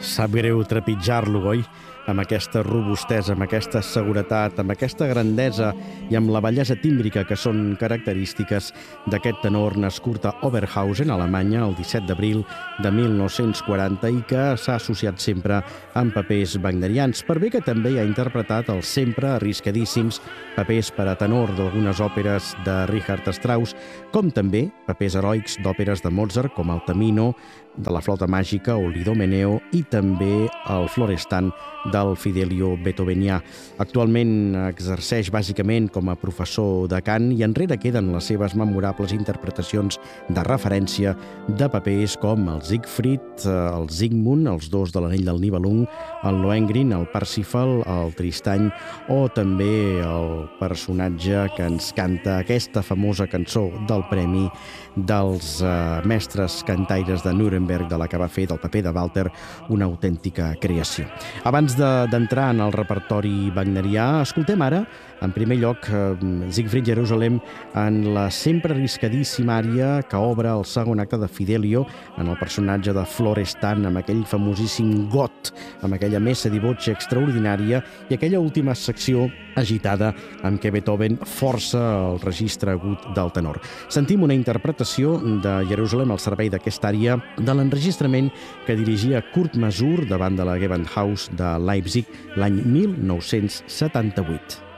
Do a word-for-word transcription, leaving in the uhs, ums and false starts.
Sap greu trepitjar-lo, oi? Amb aquesta robustesa, amb aquesta seguretat, amb aquesta grandesa i amb la bellesa tímbrica que són característiques d'aquest tenor nascut a Oberhausen, a Alemanya, el disset d'abril de mil nou-cents quaranta i que s'ha associat sempre amb papers wagnerians, per bé que també ha interpretat els sempre arriscadíssims papers per a tenor d'algunes òperes de Richard Strauss, com també papers heroics d'òperes de Mozart com el Tamino, de la flauta màgica o l'Idomeneo i també el Florestan del Fidelio beethovenià. Actualment exerceix bàsicament com a professor de cant i enrere queden les seves memorables interpretacions de referència de papers com el Siegfried, el Siegmund, els dos de l'Anell del Nibelung, el Lohengrin, el Parsifal, el Tristany o també el personatge que ens canta aquesta famosa cançó del Premi dels eh, mestres cantaires de Nuremberg, de la que va fer del paper de Walter una autèntica creació. Abans d'entrar en el repertori wagnerià, escoltem ara, en primer lloc, Siegfried Jerusalem en la sempre arriscadíssima ària que obre el segon acte de Fidelio en el personatge de Florestan, amb aquell famosíssim got, amb aquella messa di voce extraordinària i aquella última secció agitada amb què Beethoven força el registre agut del tenor. Sentim una interpretació de Jerusalem al servei d'aquesta ària de l'enregistrament que dirigia Kurt Masur davant de la Gewandhaus de Leipzig l'any mil nou-cents setanta-vuit.